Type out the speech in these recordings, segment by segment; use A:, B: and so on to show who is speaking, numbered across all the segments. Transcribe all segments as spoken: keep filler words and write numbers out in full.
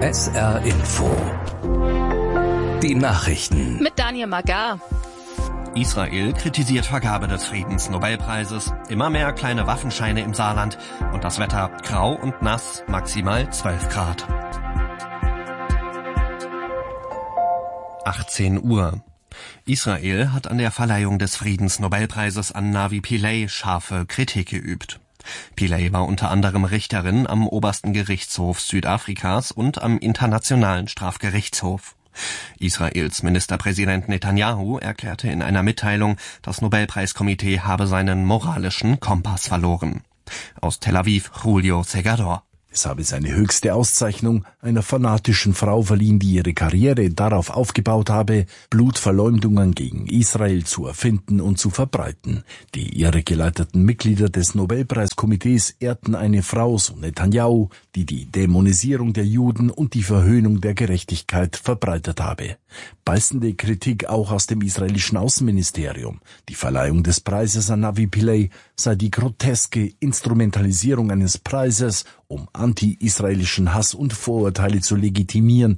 A: S R Info. Die Nachrichten.
B: Mit Daniel Magar.
C: Israel kritisiert Vergabe des Friedensnobelpreises, immer mehr kleine Waffenscheine im Saarland und das Wetter grau und nass, maximal zwölf Grad. achtzehn Uhr. Israel hat an der Verleihung des Friedensnobelpreises an Navi Pillay scharfe Kritik geübt. Pillay war unter anderem Richterin am obersten Gerichtshof Südafrikas und am Internationalen Strafgerichtshof. Israels Ministerpräsident Netanyahu erklärte in einer Mitteilung, das Nobelpreiskomitee habe seinen moralischen Kompass verloren. Aus Tel Aviv, Julio Segador.
D: Es habe seine höchste Auszeichnung einer fanatischen Frau verliehen, die ihre Karriere darauf aufgebaut habe, Blutverleumdungen gegen Israel zu erfinden und zu verbreiten. Die irregeleiteten Mitglieder des Nobelpreiskomitees ehrten eine Frau, so Netanyahu, die die Dämonisierung der Juden und die Verhöhnung der Gerechtigkeit verbreitet habe. Beißende Kritik auch aus dem israelischen Außenministerium. Die Verleihung des Preises an Navi Pillay sei die groteske Instrumentalisierung eines Preises, um anti-israelischen Hass und Vorurteile zu legitimieren.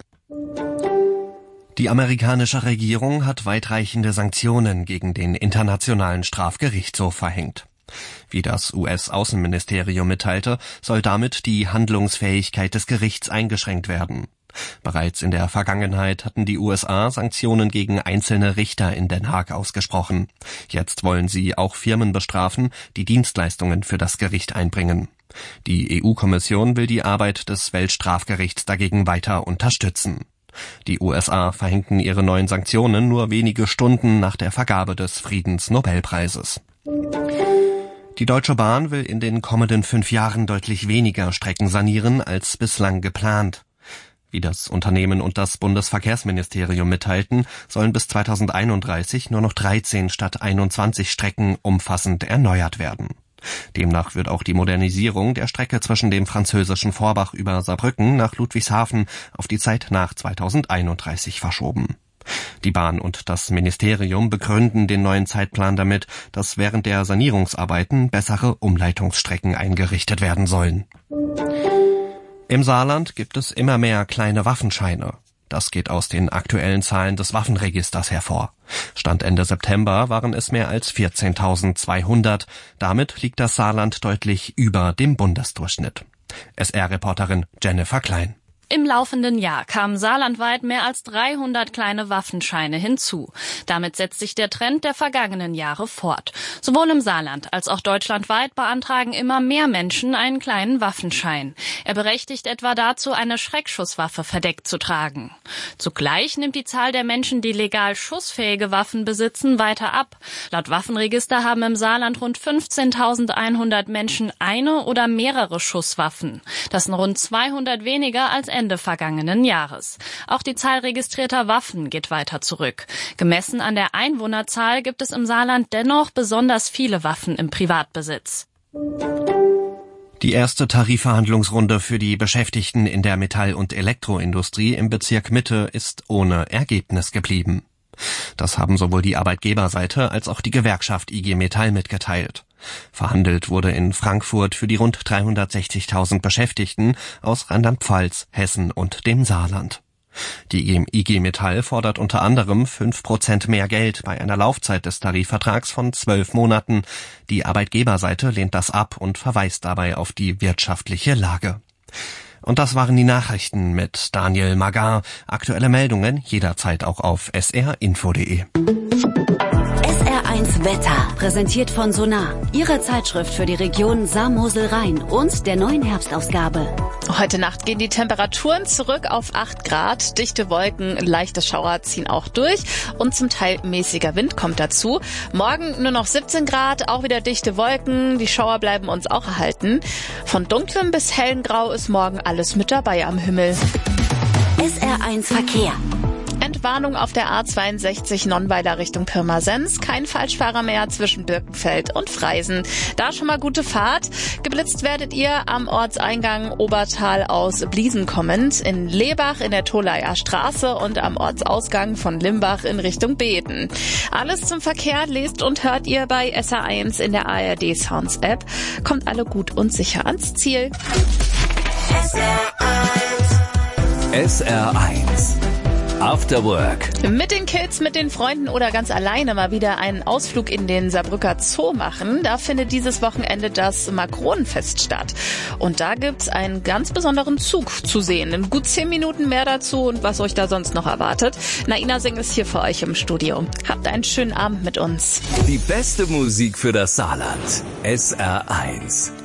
C: Die amerikanische Regierung hat weitreichende Sanktionen gegen den Internationalen Strafgerichtshof verhängt. Wie das U S-Außenministerium mitteilte, soll damit die Handlungsfähigkeit des Gerichts eingeschränkt werden. Bereits in der Vergangenheit hatten die U S A Sanktionen gegen einzelne Richter in Den Haag ausgesprochen. Jetzt wollen sie auch Firmen bestrafen, die Dienstleistungen für das Gericht einbringen. Die E U-Kommission will die Arbeit des Weltstrafgerichts dagegen weiter unterstützen. Die U S A verhängten ihre neuen Sanktionen nur wenige Stunden nach der Vergabe des Friedensnobelpreises. Die Deutsche Bahn will in den kommenden fünf Jahren deutlich weniger Strecken sanieren als bislang geplant. Wie das Unternehmen und das Bundesverkehrsministerium mitteilten, sollen bis zweitausendeinunddreißig nur noch dreizehn statt einundzwanzig Strecken umfassend erneuert werden. Demnach wird auch die Modernisierung der Strecke zwischen dem französischen Forbach über Saarbrücken nach Ludwigshafen auf die Zeit nach zweitausendeinunddreißig verschoben. Die Bahn und das Ministerium begründen den neuen Zeitplan damit, dass während der Sanierungsarbeiten bessere Umleitungsstrecken eingerichtet werden sollen. Im Saarland gibt es immer mehr kleine Waffenscheine. Das geht aus den aktuellen Zahlen des Waffenregisters hervor. Stand Ende September waren es mehr als vierzehntausendzweihundert. Damit liegt das Saarland deutlich über dem Bundesdurchschnitt. S R-Reporterin Jennifer Klein.
B: Im laufenden Jahr kamen saarlandweit mehr als dreihundert kleine Waffenscheine hinzu. Damit setzt sich der Trend der vergangenen Jahre fort. Sowohl im Saarland als auch deutschlandweit beantragen immer mehr Menschen einen kleinen Waffenschein. Er berechtigt etwa dazu, eine Schreckschusswaffe verdeckt zu tragen. Zugleich nimmt die Zahl der Menschen, die legal schussfähige Waffen besitzen, weiter ab. Laut Waffenregister haben im Saarland rund fünfzehntausendeinhundert Menschen eine oder mehrere Schusswaffen. Das sind rund zweihundert weniger als Ende vergangenen Jahres. Auch die Zahl registrierter Waffen geht weiter zurück. Gemessen an der Einwohnerzahl gibt es im Saarland dennoch besonders viele Waffen im Privatbesitz.
C: Die erste Tarifverhandlungsrunde für die Beschäftigten in der Metall- und Elektroindustrie im Bezirk Mitte ist ohne Ergebnis geblieben. Das haben sowohl die Arbeitgeberseite als auch die Gewerkschaft I G Metall mitgeteilt. Verhandelt wurde in Frankfurt für die rund dreihundertsechzigtausend Beschäftigten aus Rheinland-Pfalz, Hessen und dem Saarland. Die I G Metall fordert unter anderem fünf Prozent mehr Geld bei einer Laufzeit des Tarifvertrags von zwölf Monaten. Die Arbeitgeberseite lehnt das ab und verweist dabei auf die wirtschaftliche Lage. Und das waren die Nachrichten mit Daniel Magar. Aktuelle Meldungen jederzeit auch auf s r info punkt d e.
E: S R eins Wetter, präsentiert von Sonar, Ihrer Zeitschrift für die Region Saar-Mosel-Rhein und der neuen Herbstausgabe.
B: Heute Nacht gehen die Temperaturen zurück auf acht Grad. Dichte Wolken, leichte Schauer ziehen auch durch und zum Teil mäßiger Wind kommt dazu. Morgen nur noch siebzehn Grad, auch wieder dichte Wolken. Die Schauer bleiben uns auch erhalten. Von dunklem bis hellem Grau ist morgen alles mit dabei am Himmel.
E: S R eins Verkehr.
B: Entwarnung auf der A zweiundsechzig Nonnweiler Richtung Pirmasens. Kein Falschfahrer mehr zwischen Birkenfeld und Freisen. Da schon mal gute Fahrt. Geblitzt werdet ihr am Ortseingang Obertal aus Bliesen kommend, in Lebach in der Tolaer Straße und am Ortsausgang von Limbach in Richtung Beeden. Alles zum Verkehr lest und hört ihr bei S R eins in der A R D Sounds App. Kommt alle gut und sicher ans Ziel. S R eins
A: S R eins After Work.
F: Mit den Kids, mit den Freunden oder ganz alleine mal wieder einen Ausflug in den Saarbrücker Zoo machen. Da findet dieses Wochenende das Makronenfest statt. Und da gibt's einen ganz besonderen Zug zu sehen. In gut zehn Minuten mehr dazu und was euch da sonst noch erwartet. Naina Seng ist hier für euch im Studio. Habt einen schönen Abend mit uns.
A: Die beste Musik für das Saarland. S R eins.